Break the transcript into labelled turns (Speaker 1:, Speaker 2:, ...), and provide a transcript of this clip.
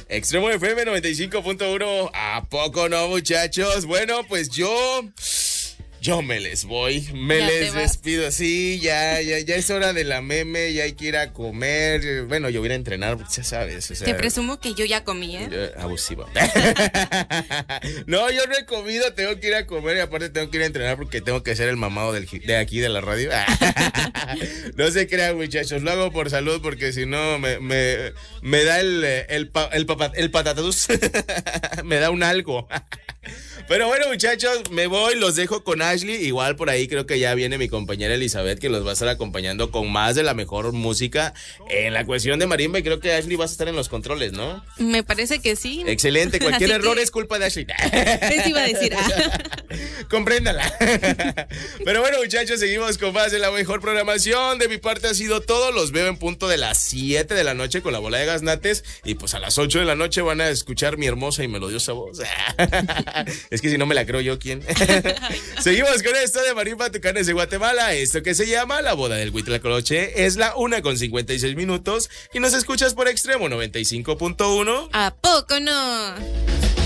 Speaker 1: Extremo FM 95.1. ¿A poco no, muchachos? Bueno, pues yo me les voy, me les despido. Sí, ya es hora de la meme, ya hay que ir a comer. Bueno, yo voy a ir a entrenar, ya sabes. O sea,
Speaker 2: te presumo que yo ya comí,
Speaker 1: abusivo. No, yo no he comido, tengo que ir a comer y aparte tengo que ir a entrenar porque tengo que ser el mamado de aquí de la radio. No se crean, muchachos, lo hago por salud porque si no me da el patatús. Me da un algo. Pero bueno, muchachos, me voy, los dejo con Ashley. Igual por ahí creo que ya viene mi compañera Elizabeth, que los va a estar acompañando con más de la mejor música en la cuestión de marimba. Y creo que Ashley vas a estar en los controles, ¿no?
Speaker 2: Me parece que sí.
Speaker 1: Excelente, cualquier error es culpa de Ashley.
Speaker 2: Eso iba a decir.
Speaker 1: Compréndala. Pero bueno, muchachos, seguimos con más de la mejor programación. De mi parte ha sido todo. Los veo en punto de las 7 de la noche con la bola de gaznates. Y pues a las 8 de la noche van a escuchar mi hermosa y melodiosa voz. Es que si no me la creo yo, ¿quién? Seguimos con esto de Marimba Tucanes de Guatemala. Esto que se llama La Boda del Huitlacoche. Es la 1:56 y nos escuchas por Extremo 95.1.
Speaker 2: ¿A poco no?